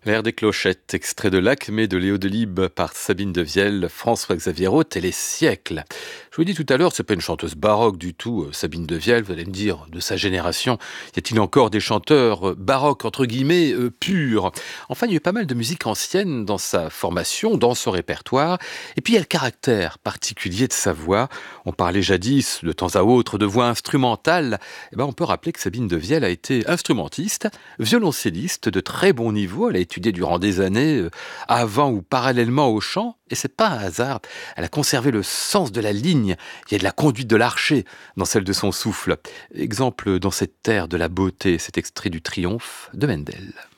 L'air des clochettes, extrait de L'Acmé de Léo Delibes par Sabine Devielle, François-Xavier Roth et les siècles. Je vous l'ai dit tout à l'heure, c'est pas une chanteuse baroque du tout, Sabine Devielle, vous allez me dire, de sa génération. Y a-t-il encore des chanteurs baroques, entre guillemets, purs? Enfin, il y a eu pas mal de musique ancienne dans sa formation, dans son répertoire. Et puis il y a le caractère particulier de sa voix. On parlait jadis, de temps à autre, de voix instrumentale. Eh ben, on peut rappeler que Sabine Devielle a été instrumentiste, violoncelliste de très bon niveau. Elle a étudié durant des années, avant ou parallèlement au chant, et c'est pas un hasard. Elle a conservé le sens de la ligne. Il y a de la conduite de l'archer dans celle de son souffle. Exemple dans cette terre de la beauté, cet extrait du Triomphe de Mendel.